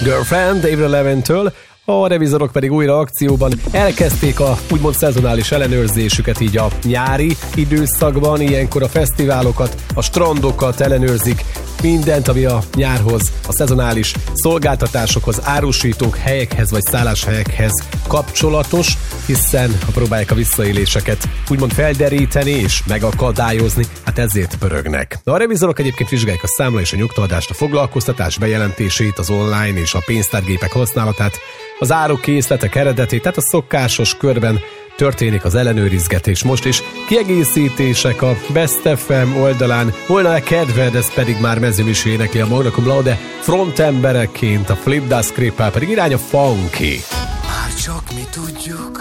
Girlfriend, Avril Lavigne-től, a revizorok pedig újra akcióban elkezdték a úgymond szezonális ellenőrzésüket így a nyári időszakban, ilyenkor a fesztiválokat, a strandokat ellenőrzik, mindent, ami a nyárhoz, a szezonális szolgáltatásokhoz, árusítók, helyekhez vagy szálláshelyekhez kapcsolatos, hiszen ha próbálják a visszaéléseket úgymond felderíteni és megakadályozni, hát ezért pörögnek. De a revizorok egyébként vizsgálják a számla és a nyugtavadást, a foglalkoztatás bejelentését, az online és a pénztárgépek használatát, az árukészletek eredetét, tehát a szokásos körben történik az ellenőrizgetés most is. Kiegészítések a Best FM oldalán, volna-e kedved, ez pedig már Mezőmisi énekli a Magna Cum Laude frontembereként, a Flip Das Creepel pedig irány a funky. Már csak mi tudjuk,